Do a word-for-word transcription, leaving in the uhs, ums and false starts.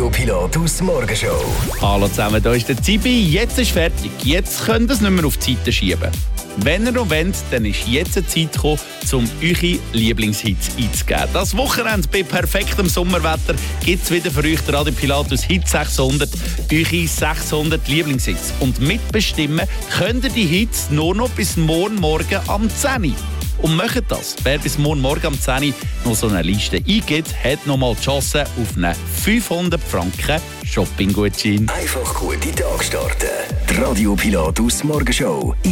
Radio Pilatus Morgenshow. Hallo zusammen, hier ist der Zibi. Jetzt ist fertig. Jetzt könnt ihr es nicht mehr auf die Seite schieben. Wenn ihr noch wollt, dann ist jetzt eine Zeit gekommen, um eure Lieblingshits einzugeben. Das Wochenende bei perfektem Sommerwetter gibt es wieder für euch den Radio Pilatus Hit sechshundert, eure sechshundert Lieblingshits. Und mitbestimmen könnt ihr die Hits nur noch bis morgen Morgen am zehn Uhr. Und macht das. Wer bis morgen Morgen am zehn Uhr noch so eine Liste eingibt, hat noch mal die Chance auf einen fünfhundert Franken Shopping-Gutschein. Einfach gute Tag starten. Die Radio Pilatus Morgenshow.